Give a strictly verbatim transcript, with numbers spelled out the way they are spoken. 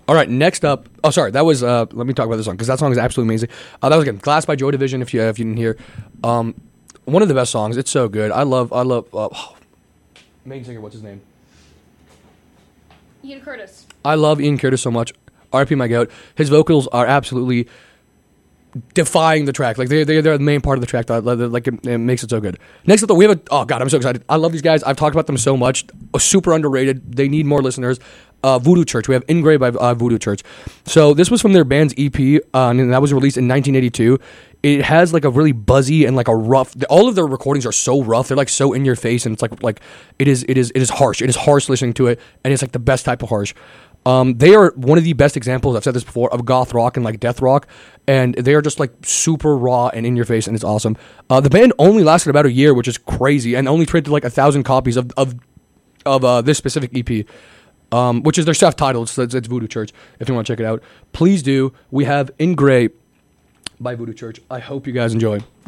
All right, next up. Oh, sorry, that was. Uh, let me talk about this song because that song is absolutely amazing. Uh, that was again "Glass" by Joy Division. If you if you didn't hear, um, one of the best songs. It's so good. I love. I love. Uh, oh, main singer. What's his name? Ian Curtis. I love Ian Curtis so much. R I P my goat. His vocals are absolutely defying the track. Like they they they're the main part of the track. That like it, it makes it so good. Next up, though, we have a. Oh God, I'm so excited. I love these guys. I've talked about them so much. Super underrated. They need more listeners. Uh, Voodoo Church. We have "Ingrate" by uh, Voodoo Church. So this was from their band's E P, uh, and that was released in nineteen eighty-two. It has like a really buzzy and like a rough. All of their recordings are so rough. They're like so in your face, and it's like like it is it is it is harsh. It is harsh listening to it, and it's like the best type of harsh. Um, they are one of the best examples, I've said this before, of goth rock and like death rock, and they are just like super raw and in your face, and it's awesome. Uh, the band only lasted about a year, which is crazy, and only traded like a thousand copies of of of uh, this specific E P. Um, which is their self-titled, so it's, it's Voodoo Church, if you want to check it out. Please do. We have "Ingrate" by Voodoo Church. I hope you guys enjoy.